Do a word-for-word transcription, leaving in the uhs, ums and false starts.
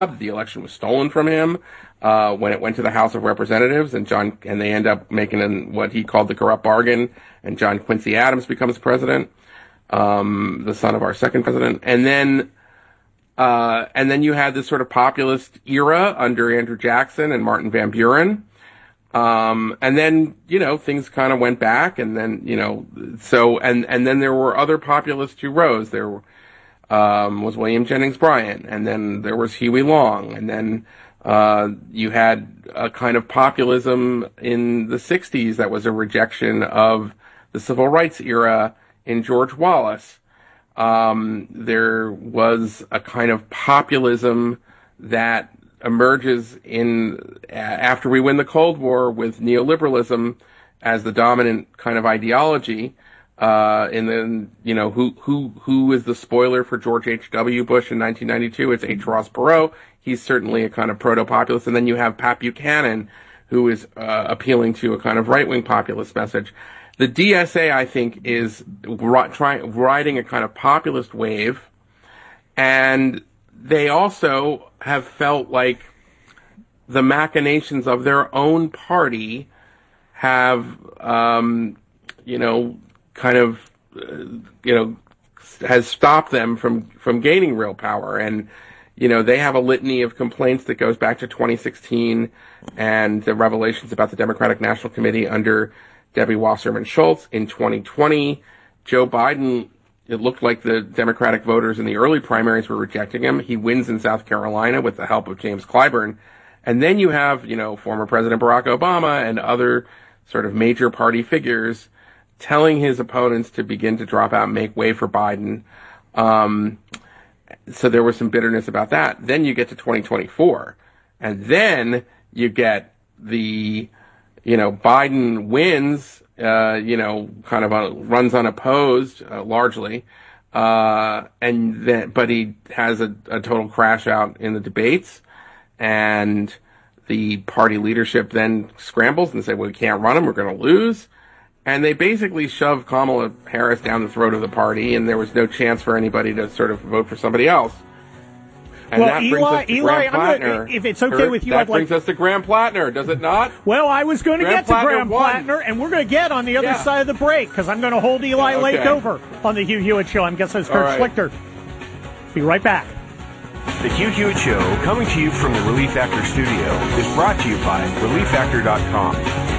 The election was stolen from him uh, when it went to the House of Representatives, and John and they end up making an, what he called the corrupt bargain, and John Quincy Adams becomes president, um, the son of our second president, and then uh, and then you had this sort of populist era under Andrew Jackson and Martin Van Buren. Um, and then, you know, things kind of went back, and then, you know, so, and, and then there were other populists who rose. There, um, was William Jennings Bryan, and then there was Huey Long, and then, uh, you had a kind of populism in the sixties that was a rejection of the civil rights era in George Wallace. Um, there was a kind of populism that emerges in after we win the Cold War with neoliberalism as the dominant kind of ideology. Uh, and then, you know, who, who, who is the spoiler for George H W. Bush in nineteen ninety-two? It's H. Ross Perot. He's certainly a kind of proto-populist. And then you have Pat Buchanan, who is, uh, appealing to a kind of right-wing populist message. The D S A, I think, is ri- trying, riding a kind of populist wave. And they also have felt like the machinations of their own party have, um, you know, kind of, uh, you know, has stopped them from, from gaining real power. And, you know, they have a litany of complaints that goes back to twenty sixteen and the revelations about the Democratic National Committee under Debbie Wasserman Schultz. In twenty twenty, Joe Biden, it looked like the Democratic voters in the early primaries were rejecting him. He wins in South Carolina with the help of James Clyburn. And then you have, you know, former President Barack Obama and other sort of major party figures telling his opponents to begin to drop out and make way for Biden. Um, so there was some bitterness about that. Then you get to twenty twenty-four. And then you get the, you know, Biden wins, uh, you know, kind of a, runs unopposed, uh, largely. Uh, and then, but he has a, a total crash out in the debates. And the party leadership then scrambles and say, well, we can't run him, we're going to lose. And they basically shoved Kamala Harris down the throat of the party, and there was no chance for anybody to sort of vote for somebody else. And well, that Eli, brings us to Eli, Graham I'm Plattner. gonna, if it's okay Kurt, with you, that I'd like... brings us to Graham Plattner, does it not? Well, I was going to Graham get to Plattner Graham won. Plattner, and we're going to get on the other Yeah. side of the break, because I'm going to hold Eli Okay. Lake over on the Hugh Hewitt Show. I'm guessing it's All Kurt right. Schlichter. Be right back. The Hugh Hewitt Show, coming to you from the Relief Factor studio, is brought to you by relief factor dot com.